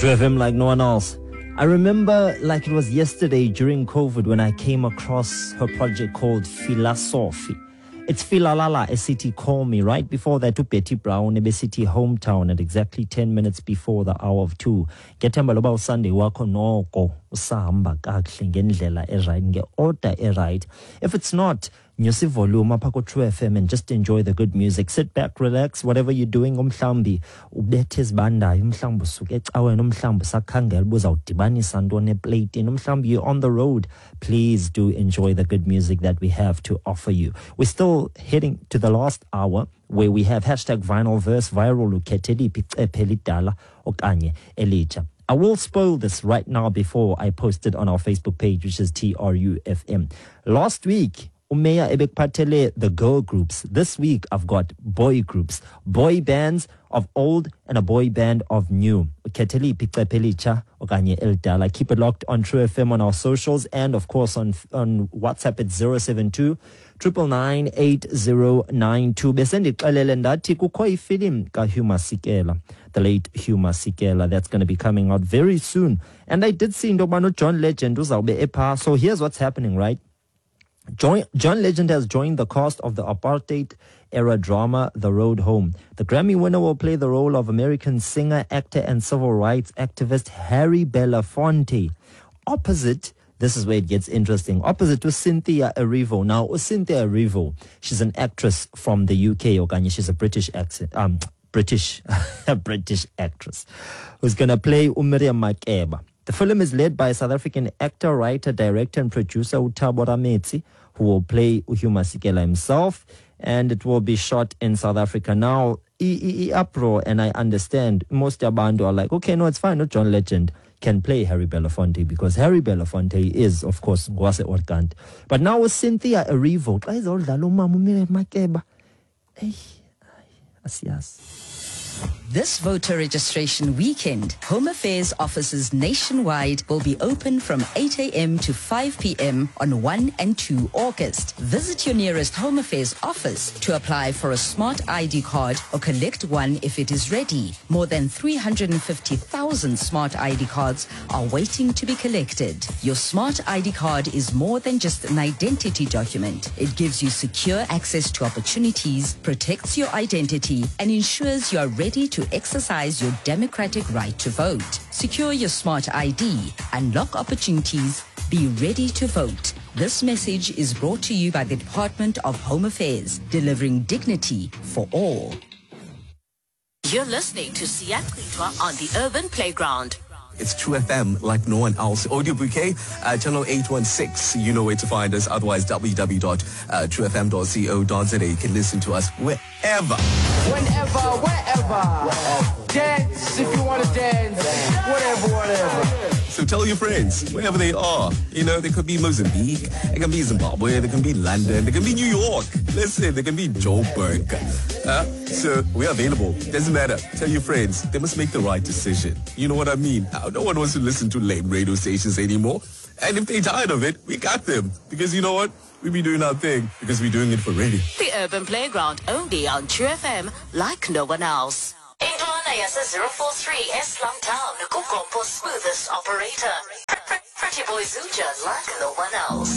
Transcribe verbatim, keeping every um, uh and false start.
True F M like no one else. I remember like it was yesterday during COVID when I came across her project called Philosophy. It's Philalala, a city call me. Right before that, to Betty Brown, a city hometown at exactly ten minutes before the hour of two. Getamba loba Sunday wako noko usahamba kahle ngendlela e-right nge-order e-right. If it's not, nyusi volume apha ku True F M and just enjoy the good music. Sit back, relax, whatever you're doing. Umhlambi ubethe izibandayo, umhlambi usuke ecaweni, umhlambi usakhangela ubuzawudibanisa ntoni eplate. Umhlambi you're on the road. Please do enjoy the good music that we have to offer you. We're still heading to the last hour where we have hashtag vinyl verse viral uketheli pelidala okanye elitsha. I will spoil this right now before I post it on our Facebook page, which is T R U F M. Last week, Umeya ebekphathele the girl groups. This week, I've got boy groups. Boy bands of old and a boy band of new. Uketheli picepelicha okanye eldala. Keep it locked on True F M on our socials and, of course, on on WhatsApp at zero seven two nine nine eight zero nine two. Besendixelele ndathi kukho ifilm kaHugh Masekela, the late Hugh Masekela, that's going to be coming out very soon. And I did see into yobana John Legend uzawube epha. So here's what's happening, right? John, John Legend has joined the cast of the apartheid-era drama The Road Home. The Grammy winner will play the role of American singer, actor, and civil rights activist Harry Belafonte. Opposite, this is where it gets interesting, opposite to Cynthia Erivo. Now, Cynthia Erivo, she's an actress from the U K, Okanye. She's a British accent, um, British, a British actress who's going to play Umiriam Makeba. The film is led by South African actor, writer, director, and producer Uthabo Rametsi, who will play Hugh Masekela himself, and it will be shot in South Africa. Now, I uproar, and I understand most abantu are like, okay, no, it's fine. No, John Legend can play Harry Belafonte because Harry Belafonte is, of course, Ngwase Orkant. But now with Cynthia Erivo, This voter registration weekend, Home Affairs offices nationwide will be open from eight a.m. to five p.m. on first and second August. Visit your nearest Home Affairs office to apply for a smart I D card or collect one if it is ready. More than three hundred fifty thousand smart I D cards are waiting to be collected. Your smart I D card is more than just an identity document. It gives you secure access to opportunities, protects your identity, and ensures you are ready to exercise your democratic right to vote. Secure your smart I D, unlock opportunities, be ready to vote. This message is brought to you by the Department of Home Affairs, delivering dignity for all. You're listening to Siya Kwitwa on the Urban Playground. It's True F M like no one else. Audio Bouquet, uh, channel eight one six. You know where to find us. Otherwise, w w w dot true f m dot co dot z a. You can listen to us wherever. Whenever, wherever. wherever. Dance if you want to dance. Whatever, whatever. So tell your friends, wherever they are. You know, they could be Mozambique, they can be Zimbabwe, they can be London, they can be New York. Listen, they can be Joburg. Uh, so we're available. Doesn't matter. Tell your friends. They must make the right decision. You know what I mean? No one wants to listen to lame radio stations anymore. And if they're tired of it, we got them. Because you know what? We be doing our thing because we're doing it for radio. The Urban Playground only on True F M like no one else. Indwana yase zero four three Eslam Town, Kukompo smoothest operator. Pretty boy Zuja like no one else.